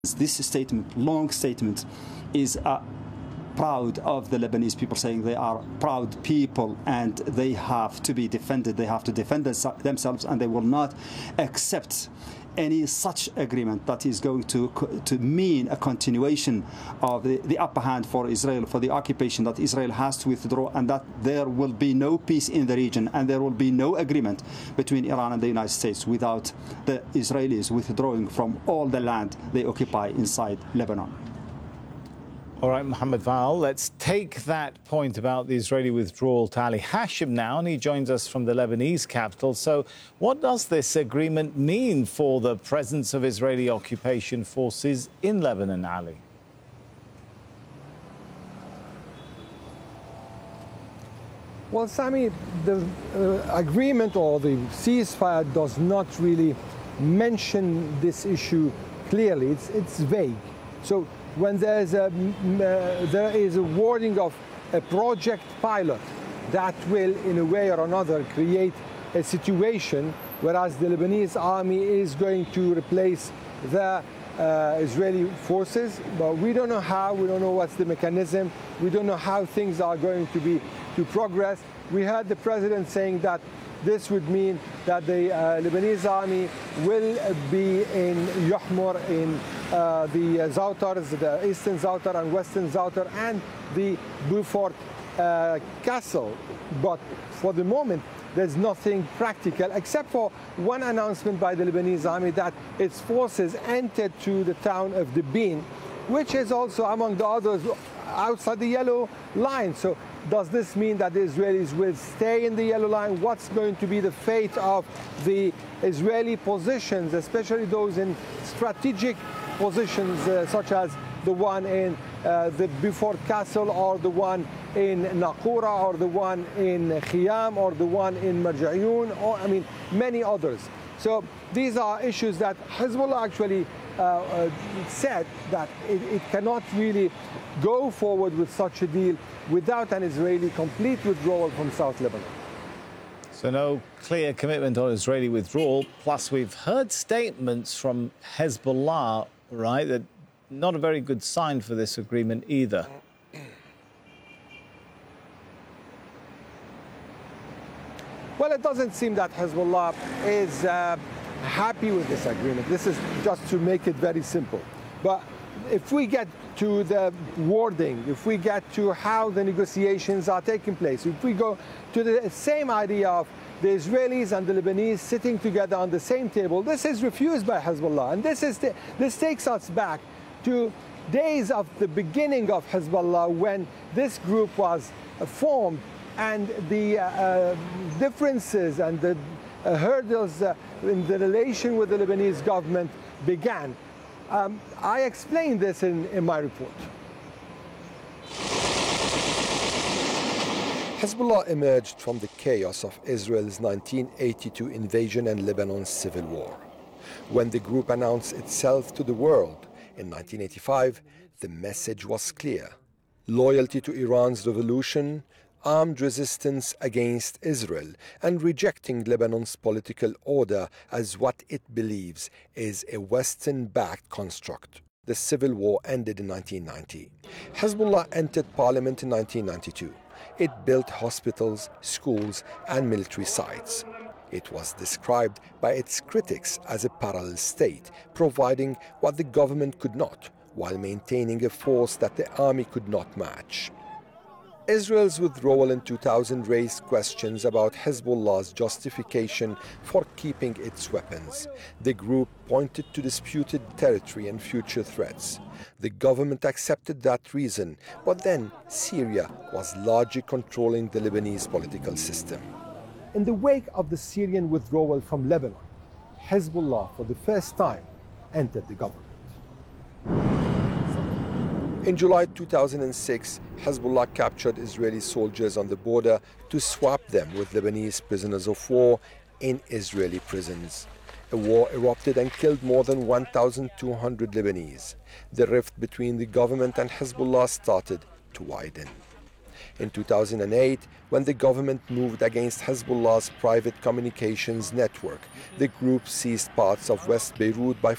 This statement, long statement, is proud of the Lebanese people, saying they are proud people and they have to be defended. They have to defend themselves, and they will not accept any such agreement that is going to mean a continuation of the upper hand for Israel, for the occupation, that Israel has to withdraw, and that there will be no peace in the region, and there will be no agreement between Iran and the United States without the Israelis withdrawing from all the land they occupy inside Lebanon. All right, Mohammed Val, let's take that point about the Israeli withdrawal to Ali Hashim now, and he joins us from the Lebanese capital. So what does this agreement mean for the presence of Israeli occupation forces in Lebanon, Ali? Well, Sami, the agreement or the ceasefire does not really mention this issue clearly. It's vague. So when there is a wording of a project pilot that will, in a way or another, create a situation whereas the Lebanese army is going to replace the Israeli forces, but we don't know how, we don't know what's the mechanism, we don't know how things are going to progress. We heard the president saying that this would mean that the Lebanese army will be in Yuhmur, in the Zawtars, the eastern Zawtar and western Zawtar, and the Beaufort castle. But for the moment, there's nothing practical except for one announcement by the Lebanese army that its forces entered to the town of Dibin, which is also, among the others, outside the yellow line. So does this mean that the Israelis will stay in the yellow line? What's going to be the fate of the Israeli positions, especially those in strategic positions such as the one in the Beaufort Castle, or the one in Naqoura, or the one in Khiyam, or the one in Marja'yun, or many others. So these are issues that Hezbollah actually said that it cannot really go forward with such a deal without an Israeli complete withdrawal from South Lebanon. So no clear commitment on Israeli withdrawal. Plus, we've heard statements from Hezbollah, right, that not a very good sign for this agreement either. Well, it doesn't seem that Hezbollah is happy with this agreement. This is just to make it very simple. But if we get to the wording, if we get to how the negotiations are taking place, if we go to the same idea of the Israelis and the Lebanese sitting together on the same table, this is refused by Hezbollah. And this takes us back to days of the beginning of Hezbollah, when this group was formed, and the differences and the hurdles in the relation with the Lebanese government began. I explained this in my report. Hezbollah emerged from the chaos of Israel's 1982 invasion and Lebanon's civil war. When the group announced itself to the world in 1985, the message was clear: loyalty to Iran's revolution, armed resistance against Israel, and rejecting Lebanon's political order as what it believes is a Western-backed construct. The civil war ended in 1990. Hezbollah entered parliament in 1992. It built hospitals, schools, and military sites. It was described by its critics as a parallel state, providing what the government could not, while maintaining a force that the army could not match. Israel's withdrawal in 2000 raised questions about Hezbollah's justification for keeping its weapons. The group pointed to disputed territory and future threats. The government accepted that reason, but then Syria was largely controlling the Lebanese political system. In the wake of the Syrian withdrawal from Lebanon, Hezbollah, for the first time, entered the government. In July 2006, Hezbollah captured Israeli soldiers on the border to swap them with Lebanese prisoners of war in Israeli prisons. A war erupted and killed more than 1,200 Lebanese. The rift between the government and Hezbollah started to widen. In 2008, when the government moved against Hezbollah's private communications network, the group seized parts of West Beirut by